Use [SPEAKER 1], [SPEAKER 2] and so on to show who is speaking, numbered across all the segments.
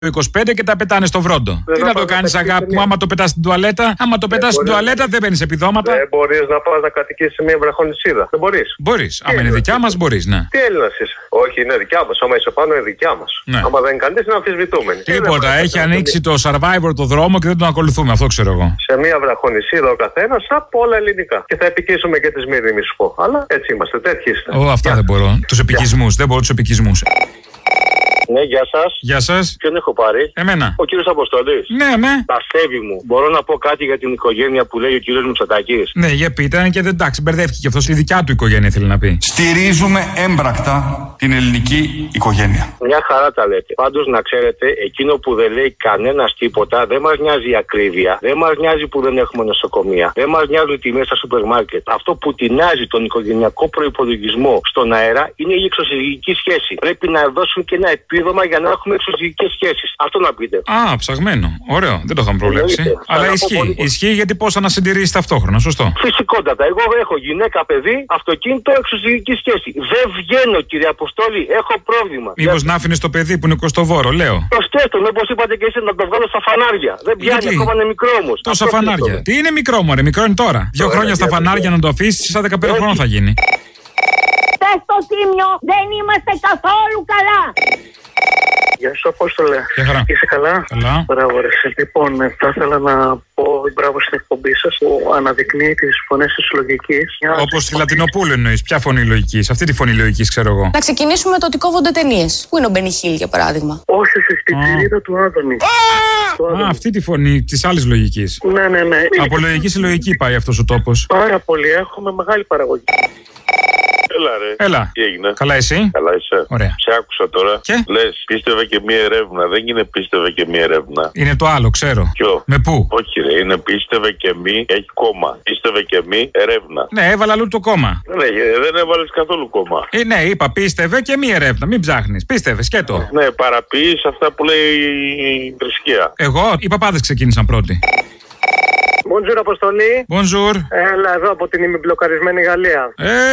[SPEAKER 1] 25 και τα πετάνε στο βρόντο. Τι να το κάνεις, αγάπη μου, άμα το πετάς στην τουαλέτα? Άμα το πετάς στην τουαλέτα, δεν παίρνεις επιδόματα.
[SPEAKER 2] Δεν μπορείς να πας να κατοικήσεις σε μια βραχονισίδα. Δεν μπορείς.
[SPEAKER 1] Μπορείς. Άμα είναι δικιά μας, μπορείς, ναι.
[SPEAKER 2] Τι Έλληνας είσαι? Όχι, είναι δικιά μας. Άμα είσαι πάνω, είναι δικιά μας.
[SPEAKER 1] Ναι.
[SPEAKER 2] Άμα δεν είναι κανείς, είναι αμφισβητούμενη.
[SPEAKER 1] Τίποτα. Έχει ανοίξει το Survivor το δρόμο και δεν τον ακολουθούμε. Αυτό ξέρω εγώ.
[SPEAKER 2] Σε μια βραχονισίδα ο καθένας από όλα ελληνικά. Και θα επικίσουμε και τη Σμύρνη, μη σου πω. Αλλά έτσι είμαστε, τέτοιοι είστε.
[SPEAKER 1] Αυτά δεν μπορώ. Τους επικισμούς. Δεν μπορώ τους επικισμούς.
[SPEAKER 2] Ναι, γεια σας.
[SPEAKER 1] Γεια σας.
[SPEAKER 2] Ποιον έχω πάρει?
[SPEAKER 1] Εμένα.
[SPEAKER 2] Ο κύριος Αποστολής.
[SPEAKER 1] Ναι, ναι.
[SPEAKER 2] Παστεύει μου. Μπορώ να πω κάτι για την οικογένεια που λέει ο κύριος Μητσοτάκης?
[SPEAKER 1] Ναι, για πείτε, και δεν εντάξει, μπερδεύτηκε και αυτός. Η δικιά του οικογένεια θέλει να πει.
[SPEAKER 3] Στηρίζουμε έμπρακτα την ελληνική οικογένεια.
[SPEAKER 2] Μια χαρά τα λέτε. Πάντως να ξέρετε, εκείνο που δεν λέει κανένας τίποτα, δεν μας νοιάζει η ακρίβεια, δεν μας νοιάζει που δεν έχουμε νοσοκομεία, δεν μας νοιάζουν οι τιμές στα σούπερ μάρκετ. Αυτό που τεινάζει τον οικογενειακό προϋπολογισμό στον αέρα είναι η εξωσυζυγική σχέση. Πρέπει να δώσουν και ένα επίδομα για να έχουμε εξωσυζυγικές σχέσεις. Αυτό να πείτε.
[SPEAKER 1] Α, ψαγμένο. Ωραίο. Δεν το είχαμε προβλέψει. Αλλά ισχύει. Ισχύει γιατί πώς να συντηρήσει ταυτόχρονα. Σωστό.
[SPEAKER 2] Φυσικότατα. Εγώ έχω γυναίκα, παιδί, αυτοκίνητο, εξωσυζυγική σχέση. Δεν βγαίνω, κύριε Αποστόλη. Έχω πρόβλημα.
[SPEAKER 1] Μήπως να άφηνε το παιδί που είναι κοστοβόρο, λέω.
[SPEAKER 2] Προσθέτω, όπως είπατε και εσείς, να το βγάλω στα φανάρια. Δεν πιάνει, ακόμα είναι μικρό όμως.
[SPEAKER 1] Τόσα φανάρια. Τι είναι μικρό, μωρέ, μικρό είναι τώρα. 2 χρόνια στα φανάρια να το αφήσει, σαν 15 χρόνων θα γίνει.
[SPEAKER 4] Στο Τίμιο δεν είμαστε καθόλου καλά.
[SPEAKER 2] Γεια σου, Απόστολε.
[SPEAKER 1] Γεια χαρά.
[SPEAKER 2] Είσαι καλά?
[SPEAKER 1] Καλά.
[SPEAKER 2] Μπράβο, ρε. Λοιπόν, θα ήθελα να πω μπράβο στην εκπομπή σας που αναδεικνύει τις φωνές της λογικής.
[SPEAKER 1] Όπως τη Λατινοπούλου εννοείς. Ποια φωνή λογικής? Αυτή τη φωνή λογικής ξέρω εγώ.
[SPEAKER 5] Να ξεκινήσουμε με το ότι κόβονται ταινίες. Πού είναι ο Μπένι Χίλ, για παράδειγμα?
[SPEAKER 2] Όχι, στην πυρίδα του Άδωνη.
[SPEAKER 1] Α, αυτή τη φωνή της άλλης λογικής.
[SPEAKER 2] Ναι.
[SPEAKER 1] Από λογική σε λογική πάει αυτός ο τόπος.
[SPEAKER 2] Πάρα πολύ. Έχουμε μεγάλη παραγωγή. Έλα, ρε.
[SPEAKER 1] Έλα.
[SPEAKER 2] Τι έγινε?
[SPEAKER 1] Καλά, εσύ?
[SPEAKER 2] Καλά, είσαι?
[SPEAKER 1] Ωραία.
[SPEAKER 2] Σε άκουσα τώρα.
[SPEAKER 1] Και?
[SPEAKER 2] Λες, πίστευε και μία έρευνα. Δεν είναι πίστευε και μία έρευνα.
[SPEAKER 1] Είναι το άλλο, ξέρω.
[SPEAKER 2] Ποιο?
[SPEAKER 1] Με πού?
[SPEAKER 2] Όχι, ρε. Είναι πίστευε και μη. Έχει κόμμα. Πίστευε και μη έρευνα.
[SPEAKER 1] Ναι, έβαλα αλλού το κόμμα.
[SPEAKER 2] Δεν έβαλες καθόλου κόμμα.
[SPEAKER 1] Ναι, είπα πίστευε και μη ερεύνα. Μην ψάχνεις. Πίστευε, σκέτο.
[SPEAKER 2] Ναι, παραποιείς αυτά που λέει η θρησκεία.
[SPEAKER 1] Εγώ, οι παπάδες ξεκίνησαν πρώτοι.
[SPEAKER 2] Bonjour, Αποστολή.
[SPEAKER 1] Bonjour.
[SPEAKER 2] Έλα εδώ από την ημιμπλοκαρισμένη Γαλλία.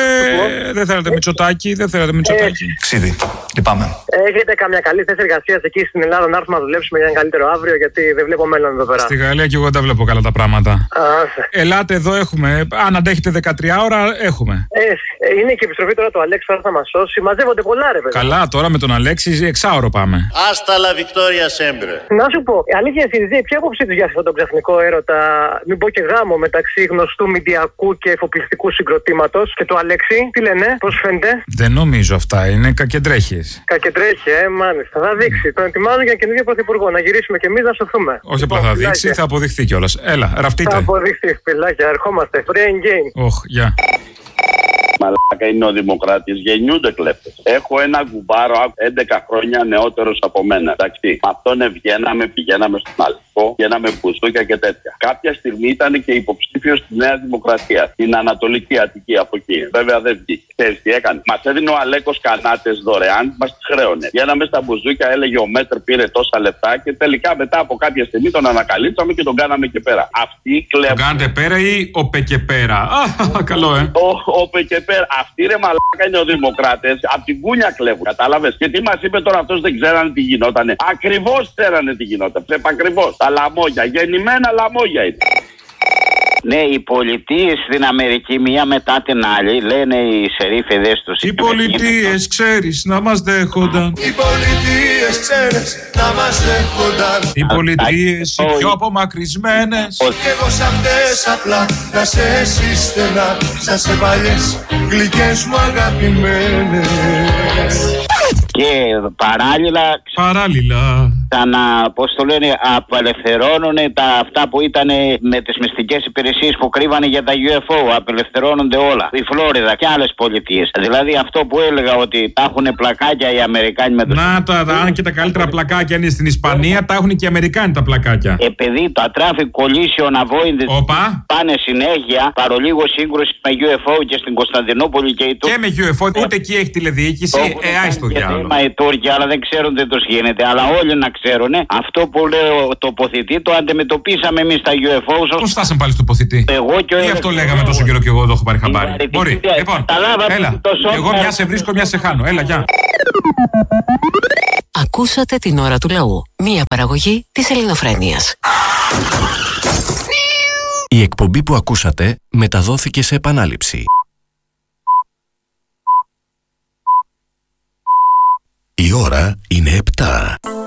[SPEAKER 1] Δεν θέλατε Μητσοτάκη, δεν θέλατε Μητσοτάκη.
[SPEAKER 3] Ξίδι. Λυπάμαι.
[SPEAKER 2] Έχετε καμιά καλή θέση εργασίας εκεί στην Ελλάδα να έρθουμε να δουλέψουμε για ένα καλύτερο αύριο? Γιατί δεν βλέπω μέλλον εδώ πέρα.
[SPEAKER 1] Στη Γαλλία και εγώ δεν τα βλέπω καλά τα πράγματα. Ελάτε εδώ, έχουμε. Αν αντέχετε 13 ώρα, έχουμε.
[SPEAKER 2] Είναι και η επιστροφή τώρα του Αλέξη, θα μας σώσει. Μαζεύονται πολλά, ρε παιδιά.
[SPEAKER 1] Καλά, τώρα με τον Αλέξη 6ωρο πάμε.
[SPEAKER 6] Άστα la Victoria sempre.
[SPEAKER 2] Να σου πω, αλήθεια, η Συριζή, ποια άποψή του για αυτόν τον ξαφνικό έρωτα, μην πω και γάμο μεταξύ γνωστού μηντιακού και εφοπλιστικού συγκροτήματος και του Αλέξη? Τι λένε, πώς φαίνεται?
[SPEAKER 1] Δεν νομίζω αυτά, είναι κακεντρέχειες.
[SPEAKER 2] Κακεντρέχει, μάλιστα. Θα δείξει. Τον ετοιμάζω για καινούργιο πρωθυπουργό. Να γυρίσουμε κι εμείς να σωθούμε.
[SPEAKER 1] Όχι απλά θα δείξει, θα αποδειχθεί κιόλας. Έλα, ραφτείτε.
[SPEAKER 2] Θα αποδειχθεί, φιλάκια. Ερχόμαστε. Brain game.
[SPEAKER 1] Γεια.
[SPEAKER 6] Μαλάκα είναι ο Δημοκράτης, γεννιούνται κλέφτες. Έχω ένα κουμπάρο 11 χρόνια νεότερος από μένα. Εντάξει, με αυτόν πηγαίναμε στον Αλφό, πηγαίναμε μπουζούκια και τέτοια. Κάποια στιγμή ήταν και υποψήφιος της Νέας Δημοκρατίας, στην Ανατολική Αττική από εκεί. Βέβαια δεν βγήκε. Ξέρεις τι έκανε? Μας έδινε ο Αλέκος κανάτες δωρεάν, μας τις χρέωνε. Βγαίναμε στα μπουζούκια, έλεγε ο Μέτρ πήρε τόσα λεπτά και τελικά μετά από κάποια στιγμή τον ανακαλύψαμε και τον κάναμε και πέρα. Αυτοί κλέβουν.
[SPEAKER 1] Τον κάνετε πέρα ή οπε και πέρα? Καλό,
[SPEAKER 6] Όπε και πέρα. Αυτοί ρε μαλάκα είναι ο Δημοκράτες. Απ' την κούνια κλέβουν. Κατάλαβες? Και τι μας είπε τώρα αυτός? Δεν ξέρανε τι γινότανε. Ακριβώς ξέρανε τι γινόταν. Ακριβώς. Τα λαμόγια. Γεννημένα λαμόγια είναι.
[SPEAKER 7] Ναι, οι πολιτείες στην Αμερική μία μετά την άλλη λένε οι σερίφιδες τους.
[SPEAKER 1] Οι πολιτείες ξέρεις να μας δέχονταν.
[SPEAKER 8] Οι πολιτείες ξέρεις να μας δέχονταν.
[SPEAKER 1] Οι πολιτείες οι πιο απομακρυσμένες.
[SPEAKER 8] Και εγώ σ' αυτές απλά να σε σύστενα. Σαν σε παλιές γλυκές μου αγαπημένες.
[SPEAKER 7] Και παράλληλα πώς το λένε, απελευθερώνουν αυτά που ήταν με τις μυστικές υπηρεσίες που κρύβανε για τα UFO. Απελευθερώνονται όλα. Η Φλόριδα και άλλες πολιτείες. Δηλαδή αυτό που έλεγα ότι τα έχουν πλακάκια οι Αμερικάνοι με τους...
[SPEAKER 1] αν και τα καλύτερα πλακάκια είναι στην Ισπανία, τα έχουν και οι Αμερικάνοι τα πλακάκια.
[SPEAKER 7] Επειδή τα traffic collision avoided πάνε συνέχεια, παρολίγο σύγκρουση με UFO και στην Κωνσταντινούπολη και η
[SPEAKER 1] Τούρκια. Και με UFO, ούτε εκεί έχει τηλεδιοίκηση. Άιστο διάλογο.
[SPEAKER 7] Οι Τούρκοι, αλλά δεν ξέρουν τι τους γίνεται. Αλλά όλοι να ξέρουν, αυτό που λέω τοποθετή το αντιμετωπίσαμε εμείς τα UFO.
[SPEAKER 1] Πώς φτάσαμε πάλι στο τοποθετή?
[SPEAKER 7] Εγώ και
[SPEAKER 1] ή αυτό λέγαμε τόσο καιρό και εγώ το έχω πάρει χαμπάρι? Μπορεί. Λοιπόν, έλα. Εγώ μια σε βρίσκω, μια σε χάνω. Έλα, γεια.
[SPEAKER 9] Ακούσατε την ώρα του λαού. Μία παραγωγή της Ελληνοφρένειας.
[SPEAKER 10] Η εκπομπή που ακούσατε μεταδόθηκε σε επανάληψη.
[SPEAKER 11] Η ώρα είναι 7.